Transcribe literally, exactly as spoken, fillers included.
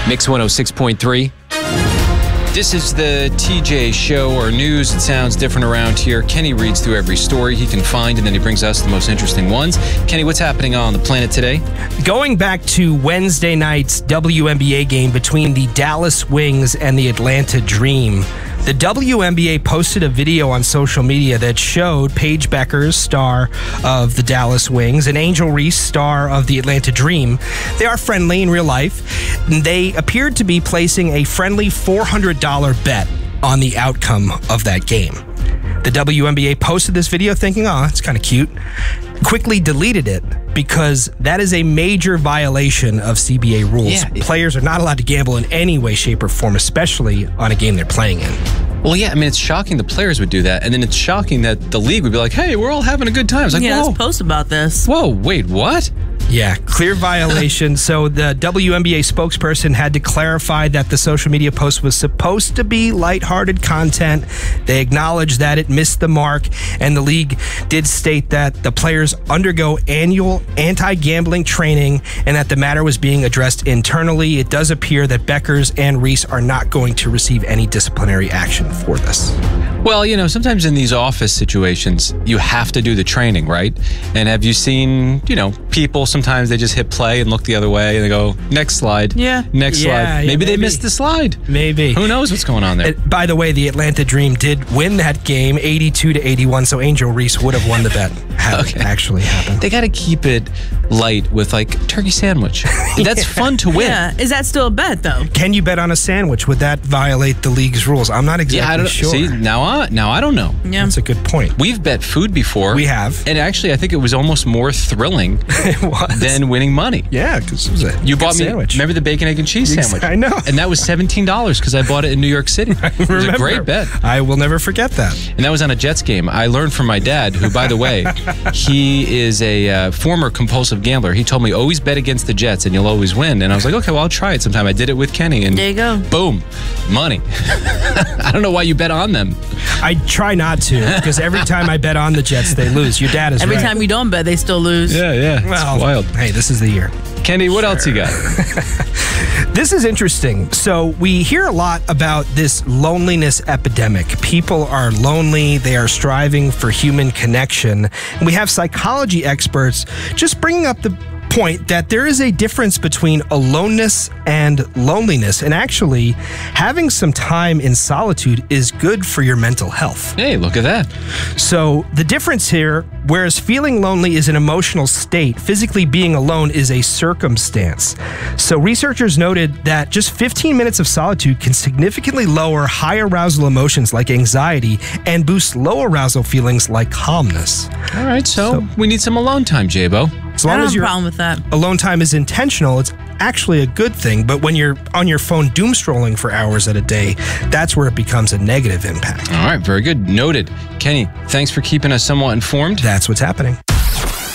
Mix one oh six point three. This is the T J Show, or news. It sounds different around here. Kenny reads through every story he can find, and then he brings us the most interesting ones. Kenny, what's happening on the planet today? Going back to Wednesday night's W N B A game between the Dallas Wings and the Atlanta Dream, the W N B A posted a video on social media that showed Paige Bueckers, star of the Dallas Wings, and Angel Reese, star of the Atlanta Dream. They are friendly in real life. They appeared to be placing a friendly four hundred dollars bet on the outcome of that game. The W N B A posted this video thinking, oh, it's kind of cute. Quickly deleted it because that is a major violation of C B A rules. Yeah. Players are not allowed to gamble in any way, shape, or form, especially on a game they're playing in. Well, yeah, I mean, it's shocking the players would do that, and then it's shocking that the league would be like, hey, we're all having a good time. It's like, yeah, whoa. let's post about this. Whoa, wait, what? Yeah, clear violation. So the W N B A spokesperson had to clarify that the social media post was supposed to be lighthearted content. They acknowledged that it missed the mark, and the league did state that the players undergo annual anti-gambling training and that the matter was being addressed internally. It does appear that Bueckers and Reese are not going to receive any disciplinary action for this. Well, you know, sometimes in these office situations, you have to do the training, right? And have you seen, you know, people, sometimes they just hit play and look the other way and they go, next slide. Yeah. Next Yeah, slide. yeah, Maybe they maybe. missed the slide. Maybe. Who knows what's going on there? Uh, By the way, the Atlanta Dream did win that game eighty-two to eighty-one, so Angel Reese would have won the bet had Okay. it actually happened. They got to keep it light with like turkey sandwich. That's fun to win. Yeah. Is that still a bet, though? Can you bet on a sandwich? Would that violate the league's rules? I'm not exactly Yeah, I don't sure. see. Now, I, now I don't know. Yeah. That's a good point. We've bet food before. We have. And actually, I think it was almost more thrilling It was. than winning money. Yeah, because it was a You good bought me, sandwich. remember the bacon, egg, and cheese Ex- sandwich? I know. And that was seventeen dollars because I bought it in New York City. It was a Remember. great bet. I will never forget that. And that was on a Jets game. I learned from my dad, who, by the way, he is a uh, former compulsive gambler. He told me, always bet against the Jets and you'll always win. And I was like, okay, well, I'll try it sometime. I did it with Kenny. And There you go. boom, money. I don't know why you bet on them. I try not to, because every time I bet on the Jets, they lose. Your dad is Every right. time you don't bet, they still lose. Yeah, yeah. It's Well, wild. hey, this is the year. Kenny, what else you got? This is interesting. So we hear a lot about this loneliness epidemic. People are lonely. They are striving for human connection. And we have psychology experts just bringing up the point that there is a difference between aloneness and loneliness. And actually, having some time in solitude is good for your mental health. Hey, look at that. So the difference here, whereas feeling lonely is an emotional state, physically being alone is a circumstance. So researchers noted that just fifteen minutes of solitude can significantly lower high arousal emotions like anxiety and boost low arousal feelings like calmness. All right, so, So- we need some alone time, J-Bo. As I long don't as have a your problem with that. alone time is intentional, it's actually a good thing. But when you're on your phone doom scrolling for hours at a day, that's where it becomes a negative impact. All right, very good. Noted. Kenny, thanks for keeping us somewhat informed. That's what's happening.